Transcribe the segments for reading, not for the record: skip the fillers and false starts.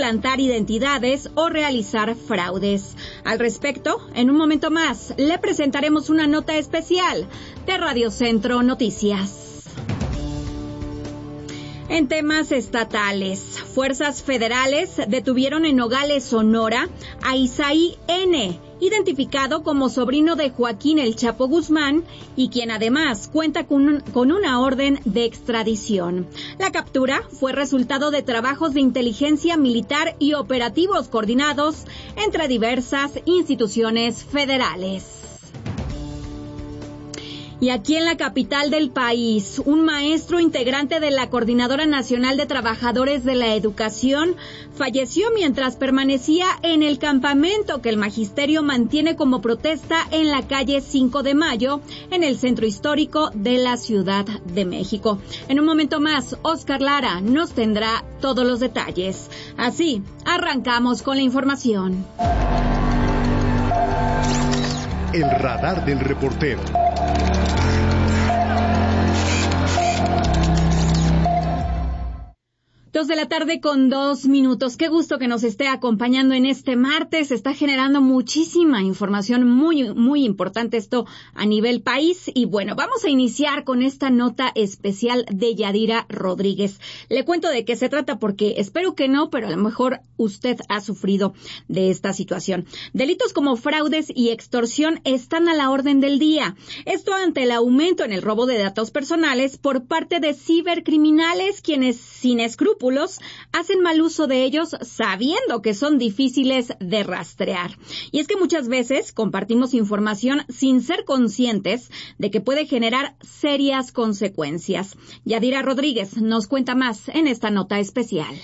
suplantar identidades o realizar fraudes. Al respecto, en un momento más, le presentaremos una nota especial de Radio Centro Noticias. En temas estatales, fuerzas federales detuvieron en Nogales, Sonora, a Isaí N., identificado como sobrino de Joaquín El Chapo Guzmán y quien además cuenta con una orden de extradición. La captura fue resultado de trabajos de inteligencia militar y operativos coordinados entre diversas instituciones federales. Y aquí en la capital del país, un maestro integrante de la Coordinadora Nacional de Trabajadores de la Educación falleció mientras permanecía en el campamento que el magisterio mantiene como protesta en la calle 5 de Mayo, en el centro histórico de la Ciudad de México. En un momento más, Oscar Lara nos tendrá todos los detalles. Así, arrancamos con la información. El radar del reportero. 2:02 p.m. Qué gusto que nos esté acompañando en este martes. Se está generando muchísima información muy importante esto a nivel país. Y bueno, vamos a iniciar con esta nota especial de Yadira Rodríguez. Le cuento de qué se trata porque espero que no, pero a lo mejor usted ha sufrido de esta situación. Delitos como fraudes y extorsión están a la orden del día. Esto ante el aumento en el robo de datos personales por parte de cibercriminales, quienes sin escrúpulos hacen mal uso de ellos sabiendo que son difíciles de rastrear. Y es que muchas veces compartimos información sin ser conscientes de que puede generar serias consecuencias. Yadira Rodríguez nos cuenta más en esta nota especial.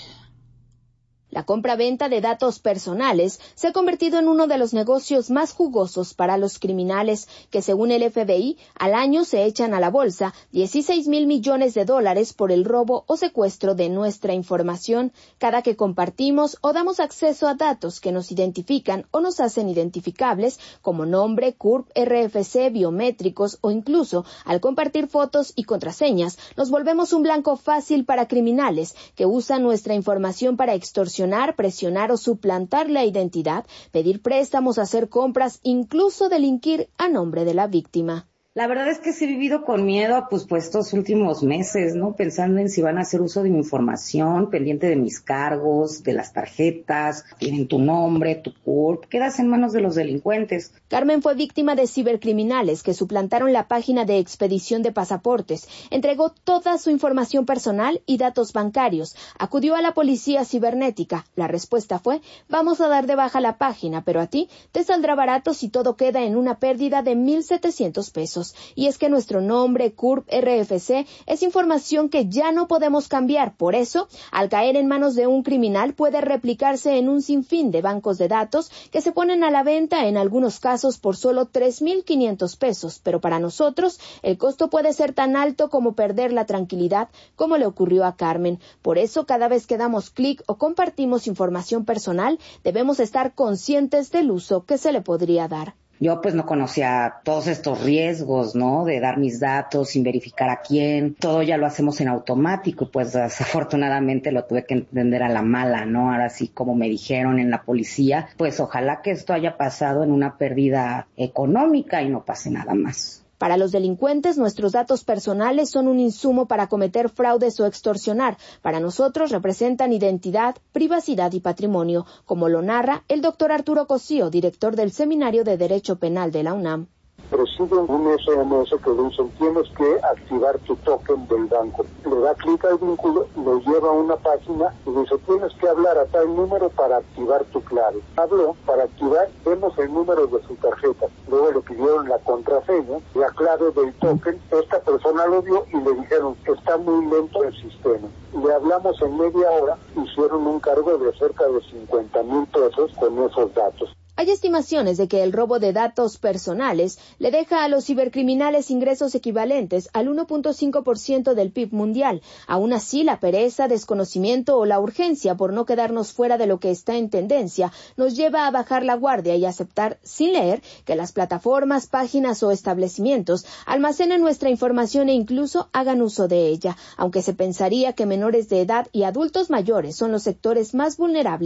La compra-venta de datos personales se ha convertido en uno de los negocios más jugosos para los criminales, que según el FBI, al año se echan a la bolsa 16,000 millones de dólares por el robo o secuestro de nuestra información. Cada que compartimos o damos acceso a datos que nos identifican o nos hacen identificables, como nombre, CURP, RFC, biométricos o incluso al compartir fotos y contraseñas, nos volvemos un blanco fácil para criminales que usan nuestra información para extorsionar, presionar o suplantar la identidad, pedir préstamos, hacer compras, incluso delinquir a nombre de la víctima. La verdad es que sí he vivido con miedo pues estos últimos meses, ¿no? Pensando en si van a hacer uso de mi información, pendiente de mis cargos, de las tarjetas, tienen tu nombre, tu CURP, quedas en manos de los delincuentes. Carmen fue víctima de cibercriminales que suplantaron la página de expedición de pasaportes, entregó toda su información personal y datos bancarios, acudió a la policía cibernética. La respuesta fue: vamos a dar de baja la página, pero a ti te saldrá barato si todo queda en una pérdida de 1,700 pesos. Y es que nuestro nombre, CURP, RFC es información que ya no podemos cambiar. Por eso, al caer en manos de un criminal, puede replicarse en un sinfín de bancos de datos que se ponen a la venta en algunos casos por solo 3,500 pesos. Pero para nosotros, el costo puede ser tan alto como perder la tranquilidad, como le ocurrió a Carmen. Por eso, cada vez que damos clic o compartimos información personal, debemos estar conscientes del uso que se le podría dar. Yo no conocía todos estos riesgos, ¿no? De dar mis datos sin verificar a quién. Todo ya lo hacemos en automático, desafortunadamente lo tuve que entender a la mala, ¿no? Ahora sí, como me dijeron en la policía, ojalá que esto haya pasado en una pérdida económica y no pase nada más. Para los delincuentes, nuestros datos personales son un insumo para cometer fraudes o extorsionar. Para nosotros representan identidad, privacidad y patrimonio, como lo narra el doctor Arturo Cosío, director del Seminario de Derecho Penal de la UNAM. Reciben un SMS que le dicen: tienes que activar tu token del banco. Le da clic al vínculo, lo lleva a una página y dice: tienes que hablar a tal número para activar tu clave. Habló, para activar, vemos el número de su tarjeta. Luego le pidieron la contraseña, la clave del token. Esta persona lo vio y le dijeron: está muy lento el sistema. Le hablamos en media hora, hicieron un cargo de cerca de 50,000 pesos con esos datos. Hay estimaciones de que el robo de datos personales le deja a los cibercriminales ingresos equivalentes al 1.5% del PIB mundial. Aún así, la pereza, desconocimiento o la urgencia por no quedarnos fuera de lo que está en tendencia nos lleva a bajar la guardia y aceptar, sin leer, que las plataformas, páginas o establecimientos almacenen nuestra información e incluso hagan uso de ella, aunque se pensaría que menores de edad y adultos mayores son los sectores más vulnerables